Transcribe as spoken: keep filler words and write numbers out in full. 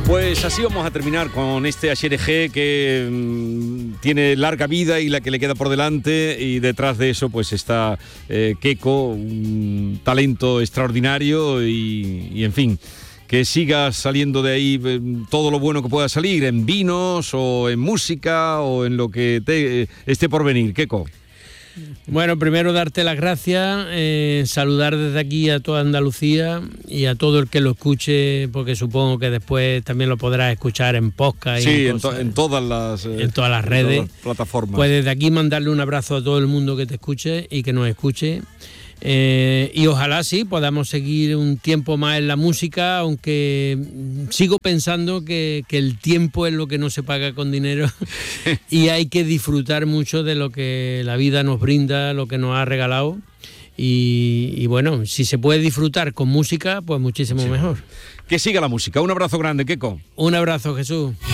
Pues así vamos a terminar con este H R G que mmm, tiene larga vida y la que le queda por delante, y detrás de eso pues está eh, Keiko, un talento extraordinario y, y en fin, que siga saliendo de ahí eh, todo lo bueno que pueda salir, en vinos o en música o en lo que te, eh, esté por venir. Keiko. Bueno, primero darte las gracias, eh, saludar desde aquí a toda Andalucía y a todo el que lo escuche, porque supongo que después también lo podrás escuchar en podcast. Sí, y en, to- en todas las eh, en todas las redes, en todas las plataformas. Pues desde aquí mandarle un abrazo a todo el mundo que te escuche y que nos escuche. Eh, y ojalá sí podamos seguir un tiempo más en la música, aunque sigo pensando que, que el tiempo es lo que no se paga con dinero y hay que disfrutar mucho de lo que la vida nos brinda, lo que nos ha regalado, y, y bueno, si se puede disfrutar con música, pues muchísimo sí. mejor. Que siga la música. Un abrazo grande, Keiko. Un abrazo, Jesús.